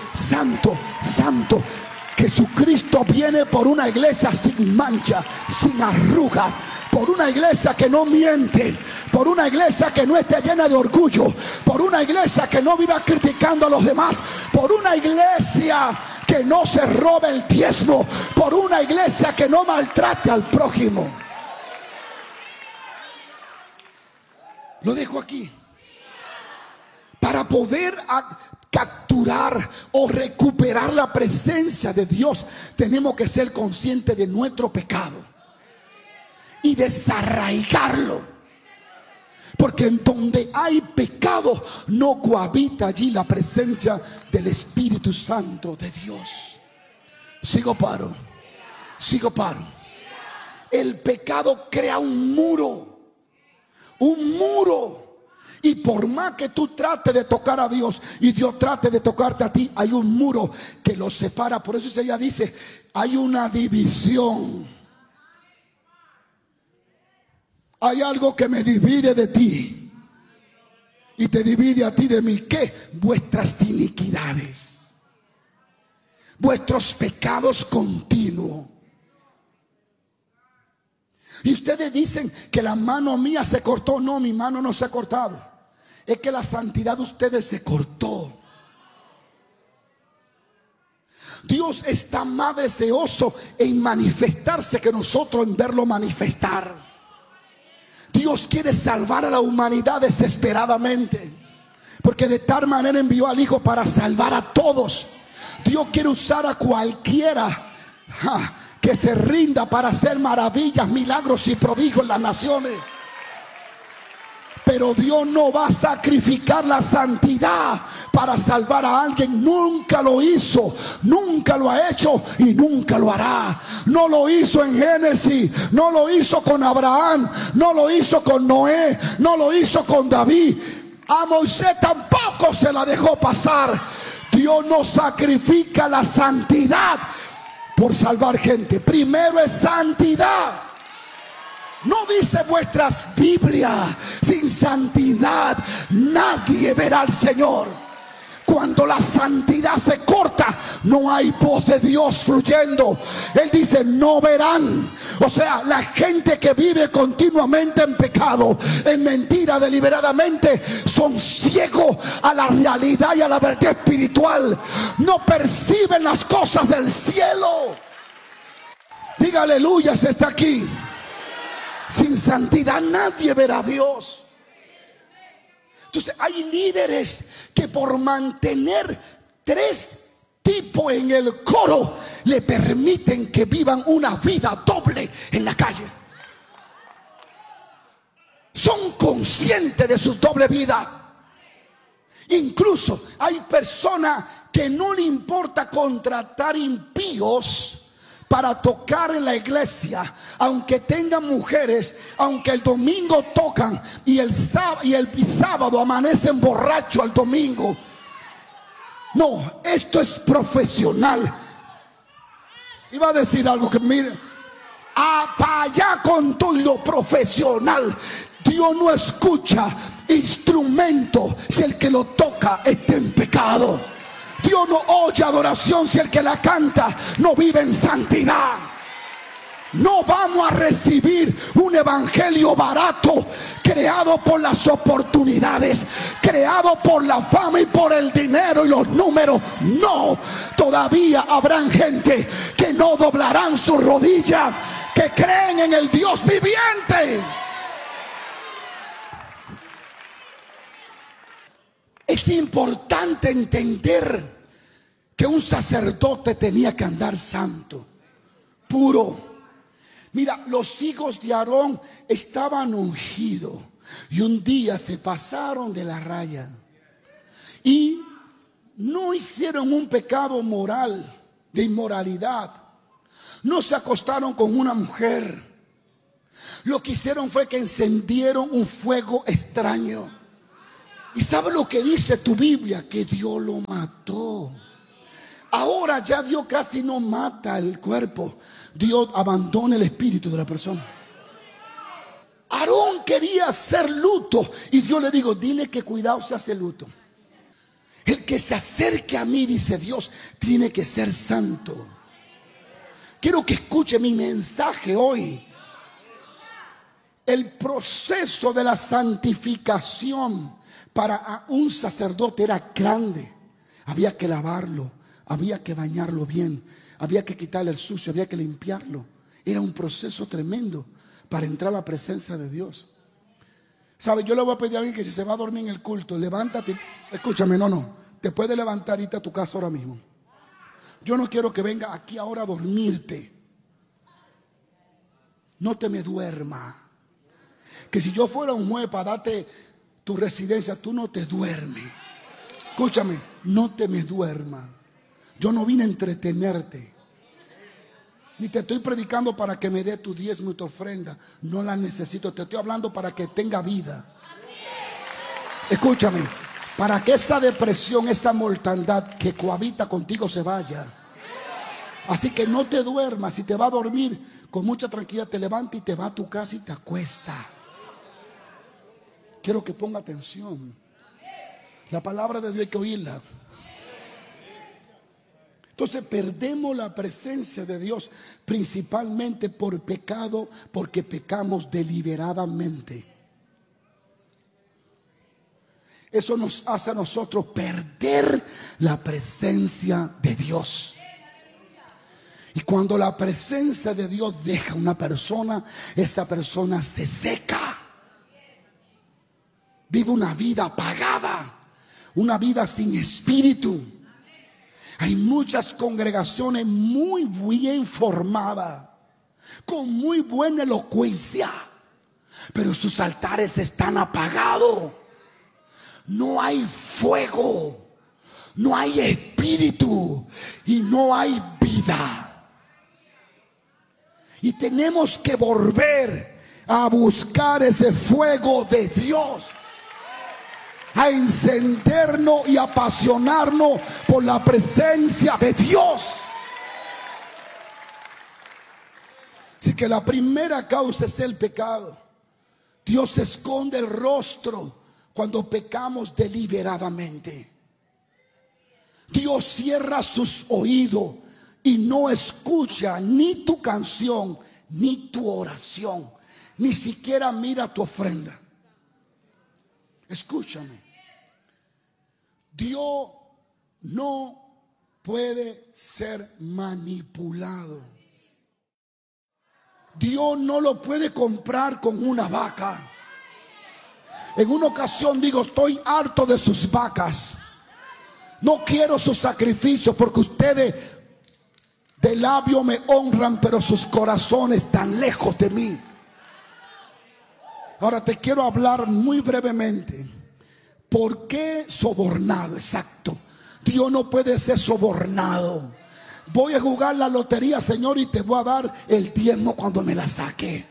santo, santo. Jesucristo viene por una iglesia sin mancha, sin arruga, por una iglesia que no miente, por una iglesia que no esté llena de orgullo, por una iglesia que no viva criticando a los demás, por una iglesia que no se robe el diezmo, por una iglesia que no maltrate al prójimo. Lo dejo aquí. Para poder capturar o recuperar la presencia de Dios, tenemos que ser conscientes de nuestro pecado y desarraigarlo, porque en donde hay pecado no cohabita allí la presencia del Espíritu Santo de Dios. Sigo paro. El pecado crea un muro. Y por más que tú trates de tocar a Dios y Dios trate de tocarte a ti, hay un muro que los separa. Por eso ella dice, hay una división. Hay algo que me divide de ti y te divide a ti de mí. ¿Qué? Vuestras iniquidades, vuestros pecados continuos. Y ustedes dicen que la mano mía se cortó. No, mi mano no se ha cortado. Es que la santidad de ustedes se cortó. Dios está más deseoso en manifestarse que nosotros en verlo manifestar. Dios quiere salvar a la humanidad desesperadamente, porque de tal manera envió al Hijo para salvar a todos. Dios quiere usar a cualquiera que se rinda para hacer maravillas, milagros y prodigios en las naciones. Pero Dios no va a sacrificar la santidad para salvar a alguien. Nunca lo hizo, nunca lo ha hecho y nunca lo hará. No lo hizo en Génesis, no lo hizo con Abraham, no lo hizo con Noé, no lo hizo con David. A Moisés tampoco se la dejó pasar. Dios no sacrifica la santidad por salvar gente. Primero es santidad. No dice vuestras Biblias, sin santidad nadie verá al Señor. Cuando la santidad se corta, no hay voz de Dios fluyendo. Él dice, no verán. O sea, la gente que vive continuamente en pecado, en mentira, deliberadamente, son ciegos a la realidad y a la verdad espiritual. No perciben las cosas del cielo. Diga aleluya si está aquí. Sin santidad nadie verá a Dios. Entonces hay líderes que por mantener 3 tipos en el coro le permiten que vivan una vida doble en la calle. Son conscientes de su doble vida. Incluso hay personas que no le importa contratar impíos para tocar en la iglesia, aunque tengan mujeres, aunque el domingo tocan y el sábado amanecen borrachos al domingo. No, esto es profesional. Iba a decir algo que mire, para allá con todo lo profesional. Dios no escucha instrumento si el que lo toca está en pecado. Dios no oye adoración si el que la canta no vive en santidad. No vamos a recibir un evangelio barato, creado por las oportunidades, creado por la fama y por el dinero y los números. No, todavía habrán gente que no doblarán su rodilla, que creen en el Dios viviente. Es importante entender que un sacerdote tenía que andar santo, puro. Mira, los hijos de Aarón estaban ungidos y un día se pasaron de la raya y no hicieron un pecado moral, de inmoralidad. No se acostaron con una mujer. Lo que hicieron fue que encendieron un fuego extraño. ¿Y sabe lo que dice tu Biblia? Que Dios lo mató. Ahora ya Dios casi no mata el cuerpo. Dios abandona el espíritu de la persona. Aarón quería hacer luto y Dios le dijo, dile que cuidado se hace luto. El que se acerque a mí, dice Dios, tiene que ser santo. Quiero que escuche mi mensaje hoy. El proceso de la santificación para un sacerdote era grande. Había que lavarlo, había que bañarlo bien, había que quitarle el sucio, había que limpiarlo. Era un proceso tremendo para entrar a la presencia de Dios. ¿Sabe? Yo le voy a pedir a alguien que si se va a dormir en el culto, levántate. Escúchame, no. Te puedes levantar y irte a tu casa ahora mismo. Yo no quiero que venga aquí ahora a dormirte. No te me duerma. Que si yo fuera un juez para darte tu residencia, tú no te duermes. Escúchame, no te me duerma. Yo no vine a entretenerte. Ni te estoy predicando para que me dé tu diezmo y tu ofrenda. No la necesito. Te estoy hablando para que tenga vida. Escúchame. Para que esa depresión, esa mortandad que cohabita contigo se vaya. Así que no te duermas. Si te va a dormir, con mucha tranquilidad te levanta y te va a tu casa y te acuesta. Quiero que ponga atención. La palabra de Dios hay que oírla. Entonces perdemos la presencia de Dios principalmente por pecado, porque pecamos deliberadamente. Eso nos hace a nosotros perder la presencia de Dios. Y cuando la presencia de Dios deja a una persona, esta persona se seca. Vive una vida apagada, una vida sin espíritu. Hay muchas congregaciones muy bien formadas, con muy buena elocuencia, pero sus altares están apagados. No hay fuego, no hay espíritu y no hay vida. Y tenemos que volver a buscar ese fuego de Dios, a encendernos y apasionarnos por la presencia de Dios. Así que la primera causa es el pecado. Dios esconde el rostro cuando pecamos deliberadamente. Dios cierra sus oídos y no escucha ni tu canción, ni tu oración, ni siquiera mira tu ofrenda. Escúchame. Dios no puede ser manipulado. Dios no lo puede comprar con una vaca. En una ocasión digo, estoy harto de sus vacas. No quiero sus sacrificios porque ustedes de labio me honran, pero sus corazones están lejos de mí. Ahora te quiero hablar muy brevemente. ¿Por qué sobornado? Exacto. Dios no puede ser sobornado. Voy a jugar la lotería, Señor, y te voy a dar el diezmo cuando me la saque.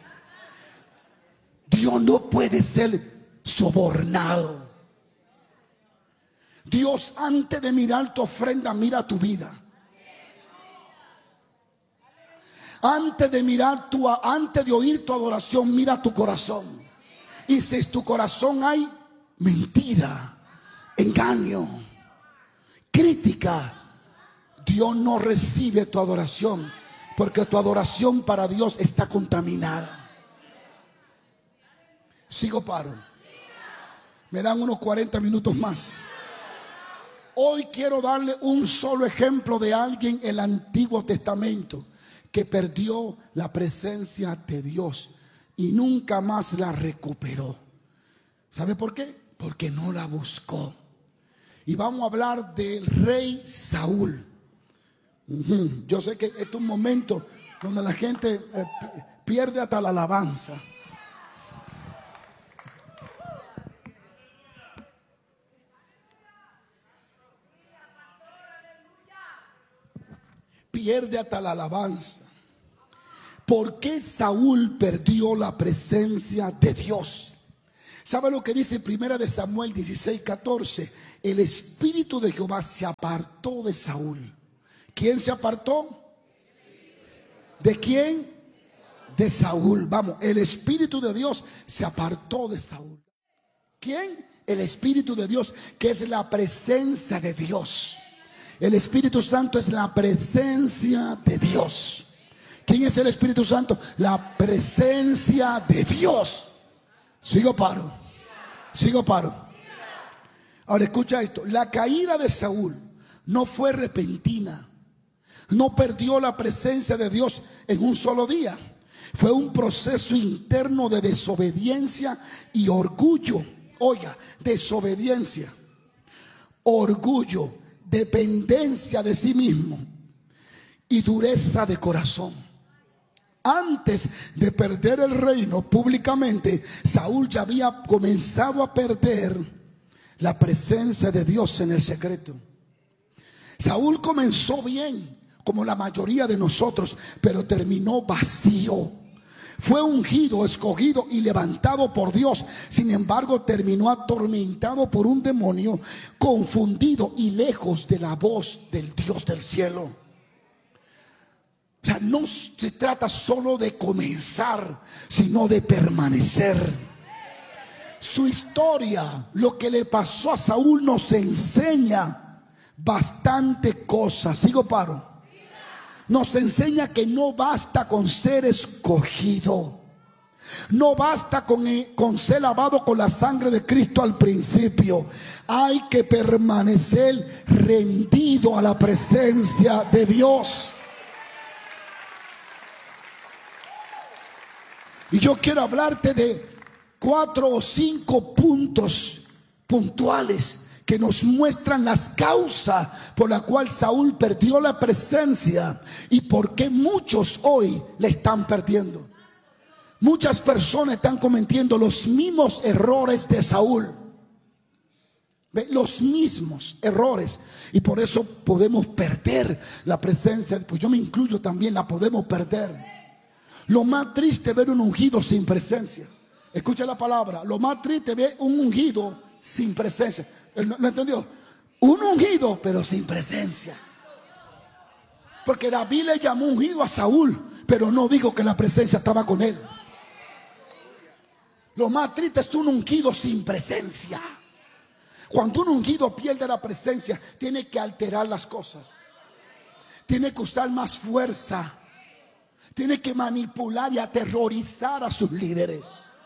Dios no puede ser sobornado. Dios, antes de mirar tu ofrenda, mira tu vida. Antes de oír tu adoración, mira tu corazón. Y si en tu corazón hay mentira, engaño, crítica, Dios no recibe tu adoración, porque tu adoración para Dios está contaminada. Sigo, paro. Me dan unos 40 minutos más. Hoy quiero darle un solo ejemplo de alguien en el Antiguo Testamento que perdió la presencia de Dios y nunca más la recuperó. ¿Sabe por qué? Porque no la buscó. Y vamos a hablar del rey Saúl. Yo sé que este es un momento donde la gente pierde hasta la alabanza. Pierde hasta la alabanza. ¿Por qué Saúl perdió la presencia de Dios? ¿Sabe lo que dice Primera de Samuel 16:14? El espíritu de Jehová se apartó de Saúl. ¿Quién se apartó? ¿De quién? De Saúl. Vamos, el espíritu de Dios se apartó de Saúl. ¿Quién? el Espíritu de Dios, que es la presencia de Dios. El Espíritu Santo es la presencia de Dios. ¿Quién es el Espíritu Santo? La presencia de Dios. Sigo paro. Ahora escucha esto. La caída de Saúl no fue repentina. No perdió la presencia de Dios en un solo día. Fue un proceso interno de desobediencia y orgullo. Oiga, desobediencia, orgullo, dependencia de sí mismo y dureza de corazón. Antes de perder el reino públicamente, Saúl ya había comenzado a perder la presencia de Dios en el secreto. Saúl comenzó bien, como la mayoría de nosotros, pero terminó vacío. Fue ungido, escogido y levantado por Dios. Sin embargo, terminó atormentado por un demonio, confundido y lejos de la voz del Dios del cielo. O sea, no se trata solo de comenzar, sino de permanecer. Su historia, lo que le pasó a Saúl, nos enseña bastante cosas. Sigo paro. Nos enseña que no basta con ser escogido. No basta con ser lavado con la sangre de Cristo al principio. Hay que permanecer rendido a la presencia de Dios. Y yo quiero hablarte de 4 o 5 puntos puntuales que nos muestran las causas por las cuales Saúl perdió la presencia y por qué muchos hoy le están perdiendo. Muchas personas están cometiendo los mismos errores de Saúl. Los mismos errores. Y por eso podemos perder la presencia. Pues yo me incluyo también, la podemos perder. Lo más triste es ver un ungido sin presencia. Escucha la palabra. Lo más triste es ver un ungido sin presencia. ¿Lo entendió? Un ungido pero sin presencia. Porque David le llamó ungido a Saúl, pero no dijo que la presencia estaba con él. Lo más triste es un ungido sin presencia. Cuando un ungido pierde la presencia, tiene que alterar las cosas. Tiene que usar más fuerza. Tiene que manipular y aterrorizar a sus líderes.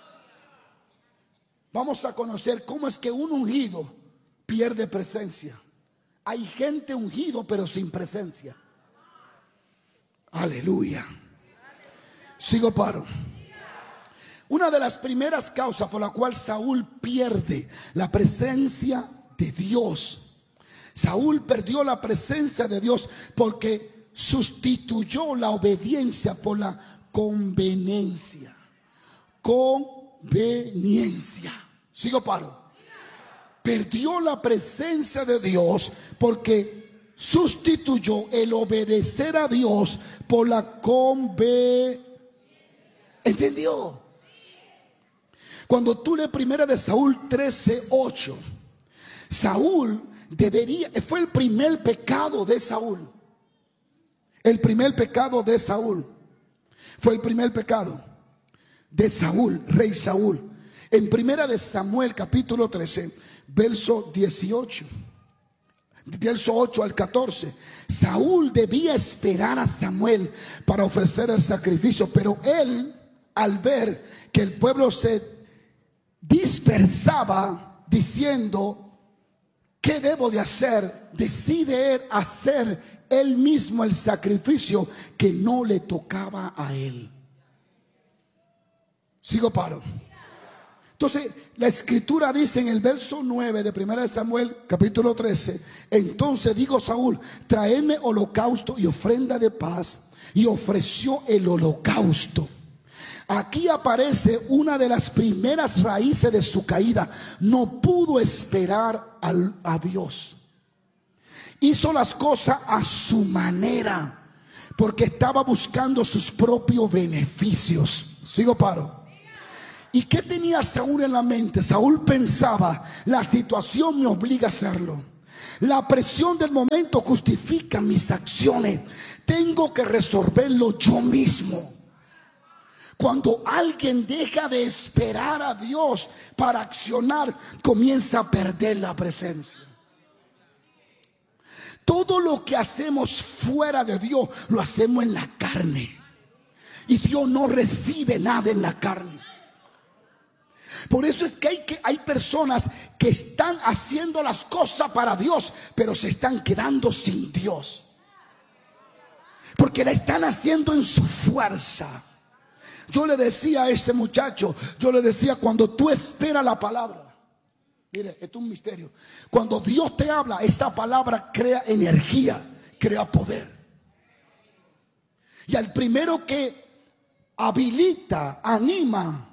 Vamos a conocer cómo es que un ungido pierde presencia. Hay gente ungido pero sin presencia. Aleluya. Sigo paro. Una de las primeras causas por la cual Saúl pierde la presencia de Dios. Saúl perdió la presencia de Dios porque sustituyó la obediencia por la conveniencia. Conveniencia. Sigo paro. Perdió la presencia de Dios porque sustituyó el obedecer a Dios por la conveniencia. ¿Entendió? Cuando tú lees primera de Saúl 13:8, Saúl fue el primer pecado de Saúl. El primer pecado de Saúl fue el primer pecado de Saúl, rey Saúl. En primera de Samuel capítulo 13, verso 18, verso 8 al 14, Saúl debía esperar a Samuel para ofrecer el sacrificio, pero él, al ver que el pueblo se dispersaba diciendo, ¿qué debo de hacer? Decide hacer él mismo el sacrificio que no le tocaba a él. Sigo paro. Entonces la escritura dice en el verso 9 de 1 Samuel capítulo 13, entonces dijo Saúl, traedme holocausto y ofrenda de paz, y ofreció el holocausto. Aquí aparece una de las primeras raíces de su caída. No pudo esperar a Dios. Hizo las cosas a su manera porque estaba buscando sus propios beneficios. Sigo paro. ¿Y qué tenía Saúl en la mente? Saúl pensaba, la situación me obliga a hacerlo. La presión del momento justifica mis acciones. Tengo que resolverlo yo mismo. Cuando alguien deja de esperar a Dios para accionar, comienza a perder la presencia. Todo lo que hacemos fuera de Dios lo hacemos en la carne, y Dios no recibe nada en la carne. Por eso es que hay personas que están haciendo las cosas para Dios, pero se están quedando sin Dios, porque la están haciendo en su fuerza. Yo le decía a ese muchacho, cuando tú esperas la palabra, mire, esto es un misterio. Cuando Dios te habla, esta palabra crea energía, crea poder. Y al primero que habilita, anima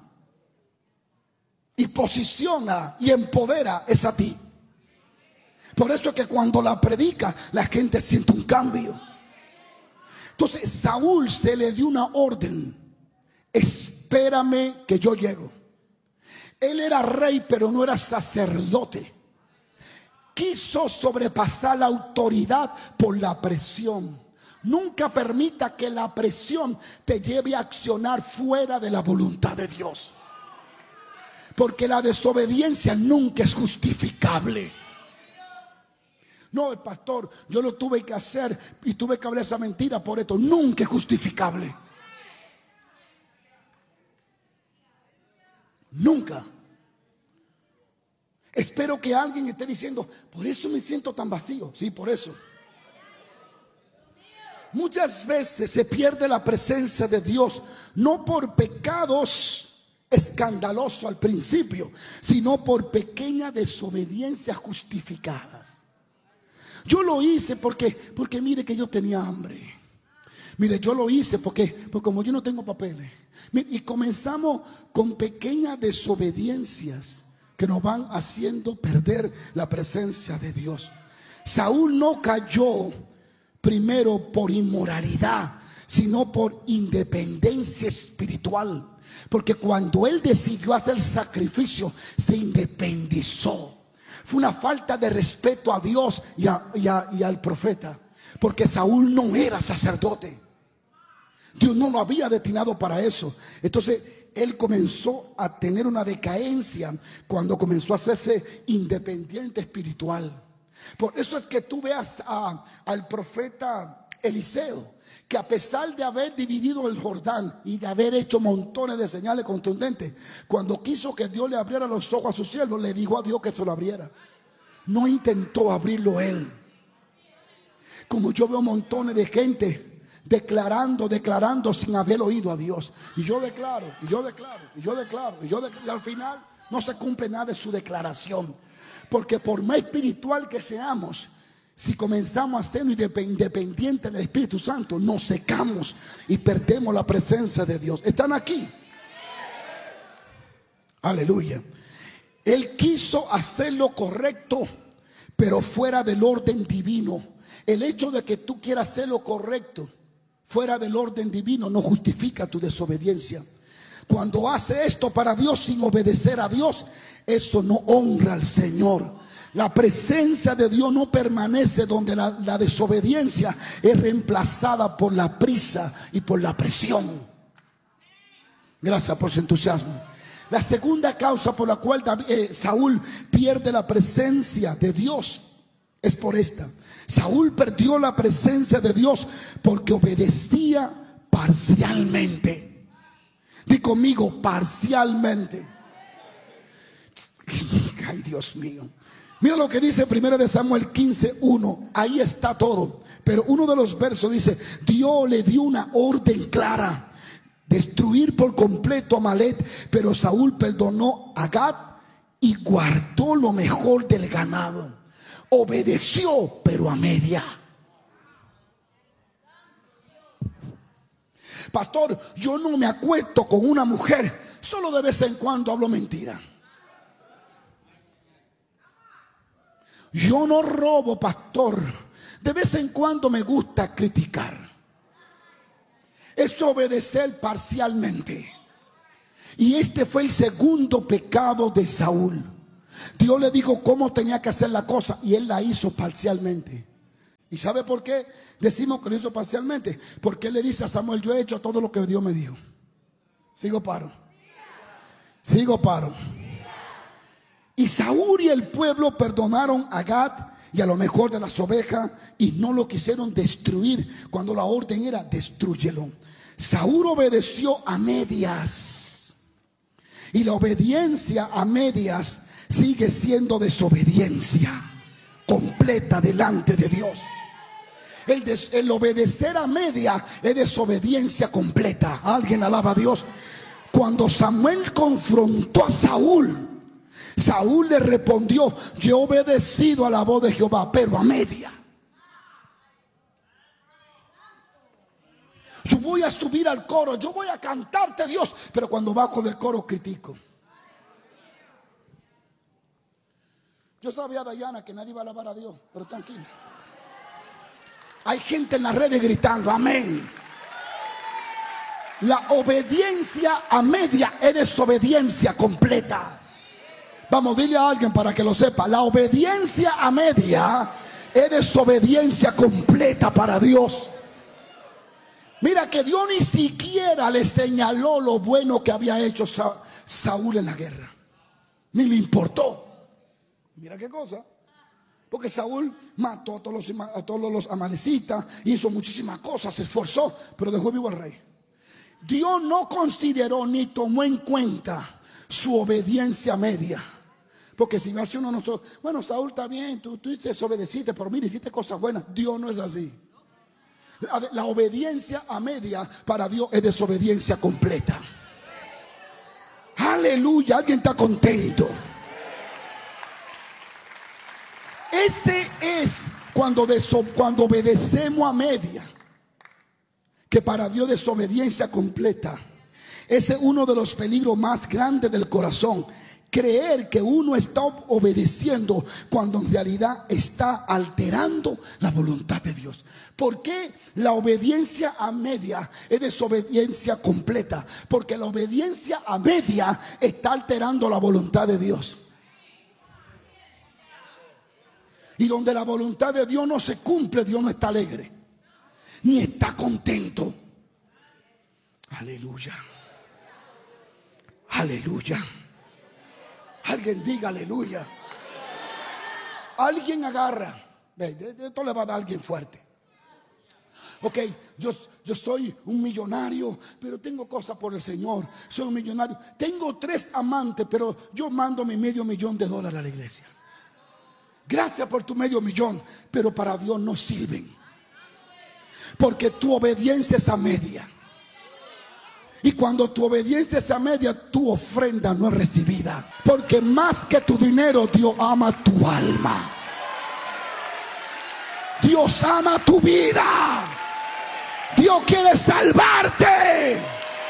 y posiciona y empodera es a ti. Por eso es que cuando la predica, la gente siente un cambio. Entonces Saúl se le dio una orden: espérame que yo llego. Él era rey, pero no era sacerdote. Quiso sobrepasar la autoridad por la presión. Nunca permita que la presión te lleve a accionar fuera de la voluntad de Dios, porque la desobediencia nunca es justificable. No, el pastor, yo lo tuve que hacer y tuve que hablar esa mentira por esto. Nunca es justificable. Nunca. Espero que alguien esté diciendo: por eso me siento tan vacío. Sí, por eso. Muchas veces se pierde la presencia de Dios, no por pecados escandalosos al principio, sino por pequeñas desobediencias justificadas. Yo lo hice porque mire que yo tenía hambre. Mire, yo lo hice porque como yo no tengo papeles. Y comenzamos con pequeñas desobediencias que nos van haciendo perder la presencia de Dios. Saúl no cayó primero por inmoralidad, sino por independencia espiritual. Porque cuando él decidió hacer sacrificio, se independizó. Fue una falta de respeto a Dios y al profeta, porque Saúl no era sacerdote. Dios no lo había destinado para eso. Entonces él comenzó a tener una decadencia cuando comenzó a hacerse independiente espiritual. Por eso es que tú veas al profeta Eliseo, que a pesar de haber dividido el Jordán y de haber hecho montones de señales contundentes, cuando quiso que Dios le abriera los ojos a su siervo, le dijo a Dios que se lo abriera. No intentó abrirlo él. Como yo veo montones de gente declarando sin haber oído a Dios. Y yo declaro, y al final no se cumple nada de su declaración. Porque por más espiritual que seamos, si comenzamos a ser independientes del Espíritu Santo, nos secamos y perdemos la presencia de Dios. ¿Están aquí? Aleluya. Él quiso hacer lo correcto, pero fuera del orden divino. El hecho de que tú quieras hacer lo correcto fuera del orden divino no justifica tu desobediencia. Cuando hace esto para Dios sin obedecer a Dios, eso no honra al Señor. La presencia de Dios no permanece donde la desobediencia es reemplazada por la prisa y por la presión. Gracias por su entusiasmo. La segunda causa por la cual Saúl pierde la presencia de Dios es por esta. Saúl perdió la presencia de Dios porque obedecía parcialmente. Di conmigo, parcialmente. Ay, Dios mío. Mira lo que dice 1 Samuel 15:1. Ahí está todo. Pero uno de los versos dice: Dios le dio una orden clara: destruir por completo a Amalek. Pero Saúl perdonó a Gad y guardó lo mejor del ganado. Obedeció, pero a media. Pastor, yo no me acuesto con una mujer, solo de vez en cuando hablo mentira. Yo no robo, pastor, de vez en cuando me gusta criticar. Es obedecer parcialmente. Y este fue el segundo pecado de Saúl. Dios le dijo cómo tenía que hacer la cosa y él la hizo parcialmente. ¿Y sabe por qué decimos que lo hizo parcialmente? Porque él le dice a Samuel: yo he hecho todo lo que Dios me dijo. Sigo paro. Sigo paro. Y Saúl y el pueblo perdonaron a Gad y a lo mejor de las ovejas y no lo quisieron destruir cuando la orden era destrúyelo. Saúl obedeció a medias. Y la obediencia a medias sigue siendo desobediencia completa delante de Dios. El obedecer a media es desobediencia completa. Alguien alaba a Dios. Cuando Samuel confrontó a Saúl, Saúl le respondió: yo he obedecido a la voz de Jehová, pero a media. Yo voy a subir al coro, yo voy a cantarte, Dios, pero cuando bajo del coro critico. Yo sabía, Dayana, que nadie iba a alabar a Dios, pero tranquila. Hay gente en las redes gritando amén. La obediencia a media es desobediencia completa. Vamos, dile a alguien para que lo sepa. La obediencia a media es desobediencia completa para Dios. Mira que Dios ni siquiera le señaló lo bueno que había hecho Saúl en la guerra. Ni le importó. Mira qué cosa. Porque Saúl mató a todos los amalecitas, hizo muchísimas cosas, se esforzó, pero dejó vivo al rey. Dios no consideró ni tomó en cuenta su obediencia media. Porque si hace uno nosotros, bueno, Saúl está bien, tú desobedeciste, pero mira, hiciste cosas buenas. Dios no es así. La obediencia a media para Dios es desobediencia completa. Aleluya, alguien está contento. Ese es cuando obedecemos a media, que para Dios es desobediencia completa. Ese es uno de los peligros más grandes del corazón. Creer que uno está obedeciendo cuando en realidad está alterando la voluntad de Dios. ¿Por qué la obediencia a media es desobediencia completa? Porque la obediencia a media está alterando la voluntad de Dios. Y donde la voluntad de Dios no se cumple, Dios no está alegre, ni está contento. Aleluya. Aleluya. Alguien diga aleluya. Alguien agarra. Esto le va a dar a alguien fuerte. Ok, yo soy un millonario, pero tengo cosas por el Señor. Soy un millonario. Tengo 3 amantes, pero yo mando mi $500,000 a la iglesia. Gracias por tu $500,000, pero para Dios no sirven. Porque tu obediencia es a media. Y cuando tu obediencia es a media, tu ofrenda no es recibida. Porque más que tu dinero, Dios ama tu alma. Dios ama tu vida. Dios quiere salvarte.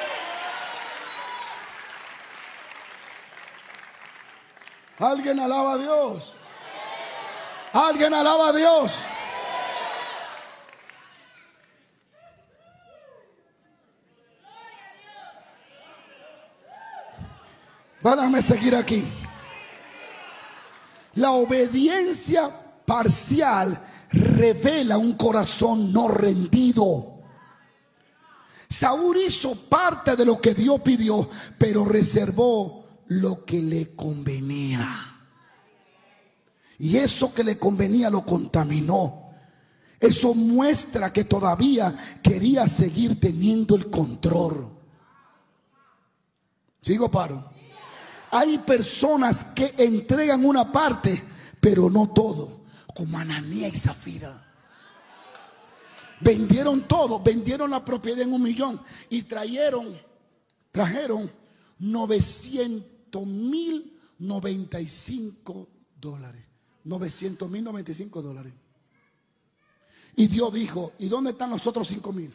Alguien alaba a Dios. Alguien alaba a Dios. Déjame seguir aquí. La obediencia parcial revela un corazón no rendido. Saúl hizo parte de lo que Dios pidió, pero reservó lo que le convenía. Y eso que le convenía lo contaminó. Eso muestra que todavía quería seguir teniendo el control. ¿Sigo paro? Hay personas que entregan una parte, pero no todo, como Ananías y Zafira. Vendieron todo, vendieron la propiedad en $1,000,000 y trajeron $900,095. $900,095. Y Dios dijo: ¿y dónde están los otros 5,000?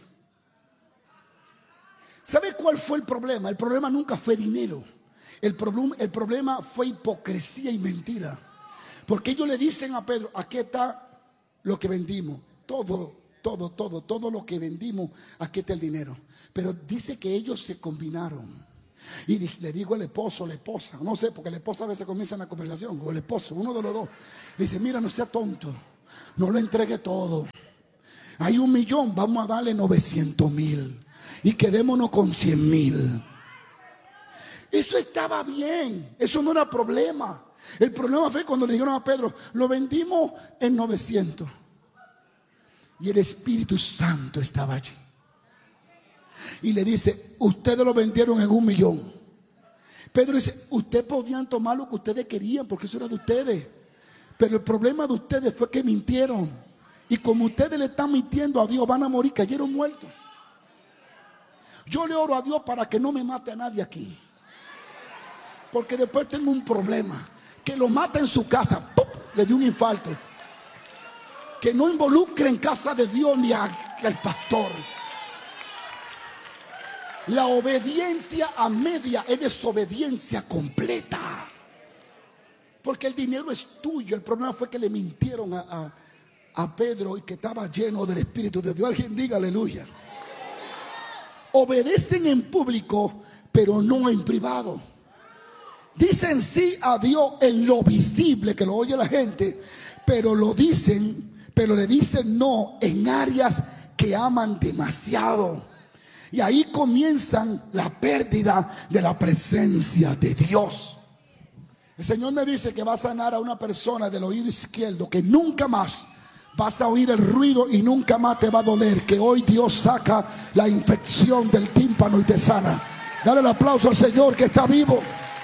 ¿Sabe cuál fue el problema? El problema nunca fue dinero. El problema fue hipocresía y mentira. Porque ellos le dicen a Pedro: aquí está lo que vendimos. Todo lo que vendimos, aquí está el dinero. Pero dice que ellos se combinaron. Y le digo al esposo, la esposa, no sé, porque la esposa a veces comienza la conversación, o el esposo, uno de los dos, le dice: mira, no sea tonto, no lo entregue todo. Hay $1,000,000, vamos a darle 900,000 y quedémonos con 100,000. Eso estaba bien, eso no era problema. El problema fue cuando le dijeron a Pedro, lo vendimos en 900. Y el Espíritu Santo estaba allí. Y le dice, ustedes lo vendieron en 1,000,000. Pedro dice, ustedes podían tomar lo que ustedes querían porque eso era de ustedes. Pero el problema de ustedes fue que mintieron. Y como ustedes le están mintiendo a Dios, van a morir, cayeron muertos. Yo le oro a Dios para que no me mate a nadie aquí. Porque después tengo un problema. Que lo mate en su casa. ¡Pum! Le dio un infarto. Que no involucre en casa de Dios ni al pastor. La obediencia a media es desobediencia completa. Porque el dinero es tuyo. El problema fue que le mintieron a Pedro y que estaba lleno del Espíritu de Dios. Alguien diga aleluya. Obedecen en público, pero no en privado. Dicen sí a Dios en lo visible, que lo oye la gente, pero le dicen no en áreas que aman demasiado. Y ahí comienzan la pérdida de la presencia de Dios. El Señor me dice que va a sanar a una persona del oído izquierdo, que nunca más vas a oír el ruido y nunca más te va a doler. Que hoy Dios saca la infección del tímpano y te sana. Dale el aplauso al Señor que está vivo.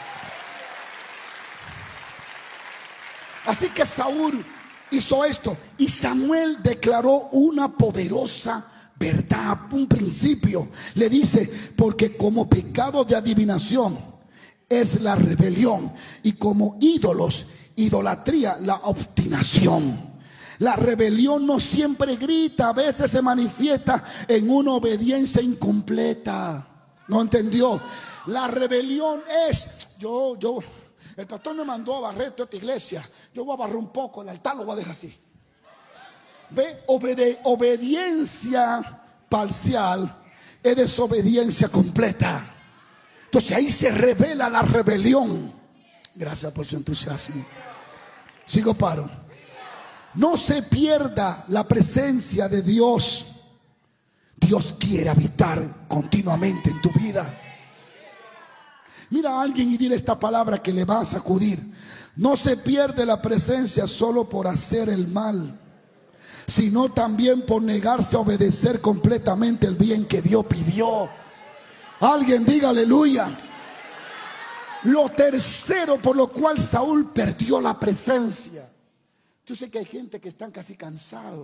Así que Saúl hizo esto y Samuel declaró una poderosa verdad, un principio. Le dice, porque como pecado de adivinación es la rebelión y como ídolos, idolatría, la obstinación. La rebelión no siempre grita, a veces se manifiesta en una obediencia incompleta. ¿No entendió? La rebelión es, el pastor me mandó a barrer toda esta iglesia. Yo voy a barrer un poco, el altar lo voy a dejar así. ¿Ve? Obediencia parcial es desobediencia completa. Entonces ahí se revela la rebelión. Gracias por su entusiasmo. Sigo paro. No se pierda la presencia de Dios. Dios quiere habitar continuamente en tu vida. Mira a alguien y dile esta palabra que le va a sacudir. No se pierde la presencia solo por hacer el mal, sino también por negarse a obedecer completamente el bien que Dios pidió. Alguien diga aleluya. Lo tercero por lo cual Saúl perdió la presencia. Yo sé que hay gente que están casi cansados.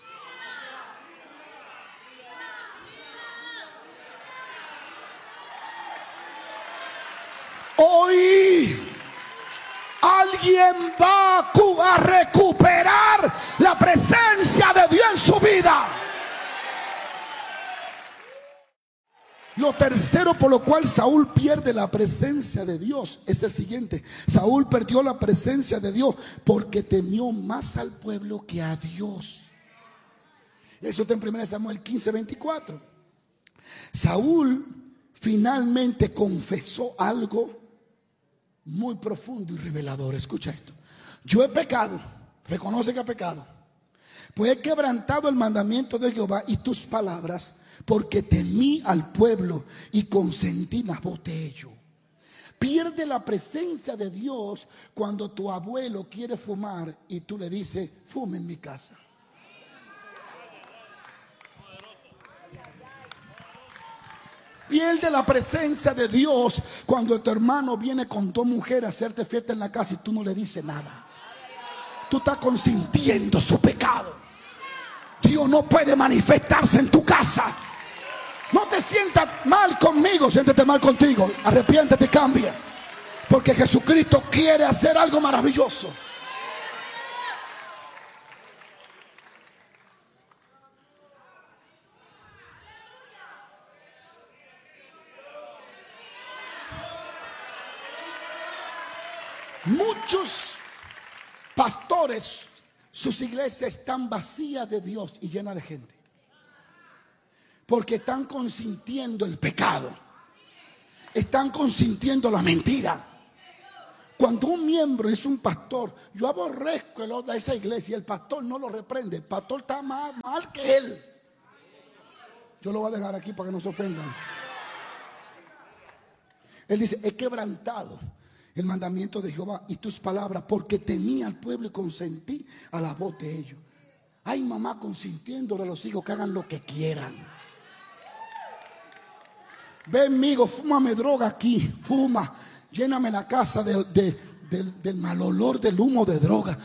Hoy alguien va a recuperar la presencia de Dios en su vida. Lo tercero por lo cual Saúl pierde la presencia de Dios es el siguiente. Saúl perdió la presencia de Dios porque temió más al pueblo que a Dios. Eso está en 1 Samuel 15:24. Saúl finalmente confesó algo muy profundo y revelador. Escucha esto. Yo he pecado. Reconoce que ha pecado. Pues he quebrantado el mandamiento de Jehová y tus palabras, porque temí al pueblo y consentí la voz de ellos. Pierde la presencia de Dios cuando tu abuelo quiere fumar y tú le dices, fume en mi casa. Pierde la presencia de Dios cuando tu hermano viene con dos mujeres a hacerte fiesta en la casa y tú no le dices nada. Tú estás consintiendo su pecado. Dios no puede manifestarse en tu casa. No te sientas mal conmigo, siéntete mal contigo. Arrepiéntete y cambia. Porque Jesucristo quiere hacer algo maravilloso. Muchos pastores, sus iglesias están vacías de Dios y llenas de gente, porque están consintiendo el pecado, están consintiendo la mentira. Cuando un miembro es un pastor, yo aborrezco a esa iglesia y el pastor no lo reprende. El pastor está más mal que él. Yo lo voy a dejar aquí para que no se ofendan. Él dice, he quebrantado el mandamiento de Jehová y tus palabras, porque temía al pueblo y consentí a la voz de ellos. Hay mamá consintiéndole a los hijos que hagan lo que quieran. Ven, amigo, fúmame droga aquí, fuma, lléname la casa del mal olor del humo de droga.